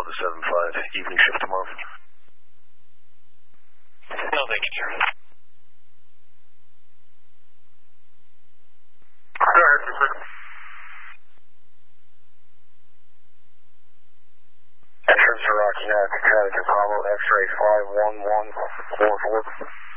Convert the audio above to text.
the 7-5 evening shift tomorrow? No, thank you, sir. Go ahead, sir. Entrance to Rocky Mountain, Connecticut, Bravo, X-ray 51144.